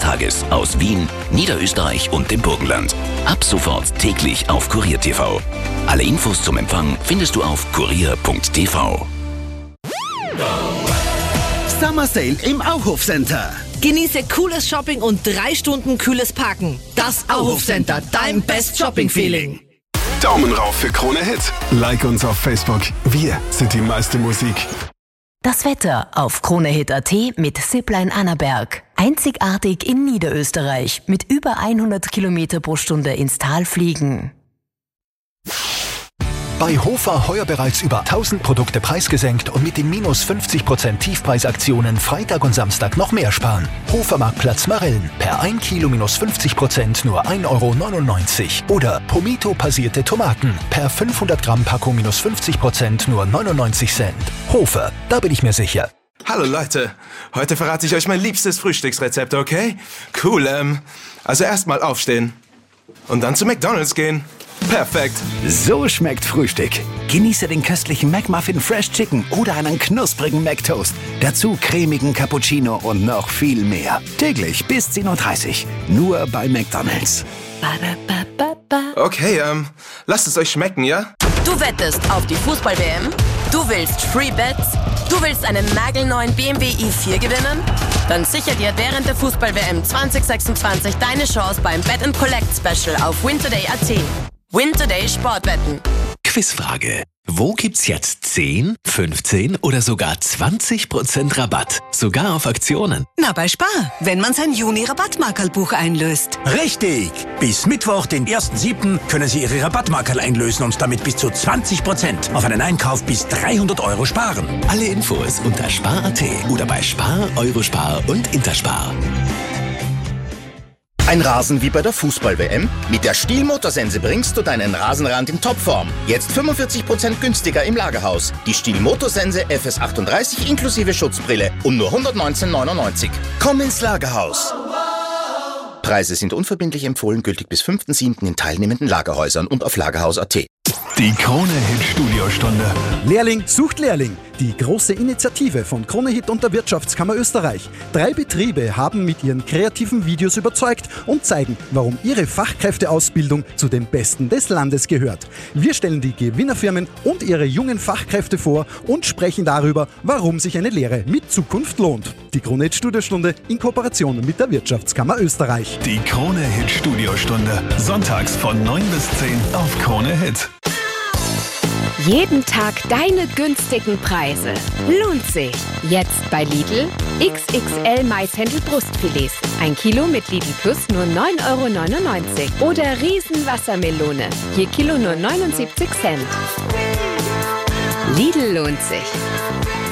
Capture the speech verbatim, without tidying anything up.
Tages aus Wien, Niederösterreich und dem Burgenland. Ab sofort täglich auf Kurier T V. Alle Infos zum Empfang findest du auf kurier punkt t v. Summer Sale im Auhof Center. Genieße cooles Shopping und drei Stunden kühles Parken. Das Auhof Center, dein Best Shopping Feeling. Daumen rauf für Krone Hit. Like uns auf Facebook. Wir sind die meiste Musik. Das Wetter auf kronehit punkt at mit Zipline Annaberg. Einzigartig in Niederösterreich mit über hundert Kilometer pro Stunde ins Tal fliegen. Bei Hofer heuer bereits über tausend Produkte preisgesenkt und mit den minus fünfzig Prozent Tiefpreisaktionen Freitag und Samstag noch mehr sparen. Hofer Marktplatz Marillen. Per ein Kilo minus fünfzig Prozent nur ein Euro neunundneunzig. Oder Pomito passierte Tomaten. Per fünfhundert Gramm Packung minus fünfzig Prozent nur neunundneunzig Cent. Hofer, da bin ich mir sicher. Hallo Leute, heute verrate ich euch mein liebstes Frühstücksrezept, okay? Cool, ähm, also erstmal aufstehen und dann zu McDonald's gehen. Perfekt. So schmeckt Frühstück. Genieße den köstlichen McMuffin Fresh Chicken oder einen knusprigen McToast. Dazu cremigen Cappuccino und noch viel mehr. Täglich bis zehn Uhr dreißig. Nur bei McDonald's. Okay, ähm, lasst es euch schmecken, ja? Du wettest auf die Fußball-W M? Du willst Free Bets? Du willst einen nagelneuen B M W i vier gewinnen? Dann sicher dir während der Fußball-W M zwanzig sechsundzwanzig deine Chance beim Bet and Collect Special auf wintoday punkt at. Wintoday Sportwetten. Quizfrage. Wo gibt's jetzt zehn, fünfzehn oder sogar zwanzig Prozent Rabatt? Sogar auf Aktionen. Na, bei Spar, wenn man sein Juni-Rabattmarkerlbuch einlöst. Richtig! Bis Mittwoch, den ersten siebten können Sie Ihre Rabattmarkerl einlösen und damit bis zu zwanzig Prozent auf einen Einkauf bis dreihundert Euro sparen. Alle Infos unter spar punkt at oder bei Spar, Eurospar und Interspar. Ein Rasen wie bei der Fußball-W M? Mit der Stihl Motorsense bringst du deinen Rasenrand in Topform. Jetzt fünfundvierzig Prozent günstiger im Lagerhaus. Die Stihl Motorsense F S achtunddreißig inklusive Schutzbrille um nur hundertneunzehn neunundneunzig. Komm ins Lagerhaus. Preise sind unverbindlich empfohlen, gültig bis fünften siebten in teilnehmenden Lagerhäusern und auf lagerhaus punkt at. Die Krone Hit Studiostunde. Lehrling sucht Lehrling. Die große Initiative von Krone Hit und der Wirtschaftskammer Österreich. Drei Betriebe haben mit ihren kreativen Videos überzeugt und zeigen, warum ihre Fachkräfteausbildung zu den besten des Landes gehört. Wir stellen die Gewinnerfirmen und ihre jungen Fachkräfte vor und sprechen darüber, warum sich eine Lehre mit Zukunft lohnt. Die Krone Hit Studiostunde in Kooperation mit der Wirtschaftskammer Österreich. Die Krone Hit Studiostunde. Sonntags von neun bis zehn auf Krone Hit. Jeden Tag deine günstigen Preise. Lohnt sich. Jetzt bei Lidl X X L Maishändel Brustfilets. Ein Kilo mit Lidl Plus nur neun Euro neunundneunzig. Oder Riesenwassermelone. Je Kilo nur neunundsiebzig Cent. Lidl lohnt sich.